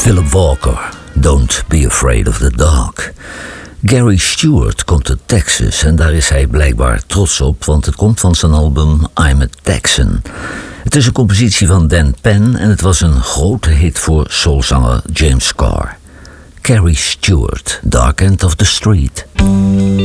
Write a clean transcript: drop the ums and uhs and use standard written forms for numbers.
Philip Walker, Don't Be Afraid of the Dark. Gary Stewart komt uit Texas en daar is hij blijkbaar trots op, want het komt van zijn album I'm a Texan. Het is een compositie van Dan Penn en het was een grote hit voor soulzanger James Carr. Gary Stewart, Dark End of the Street.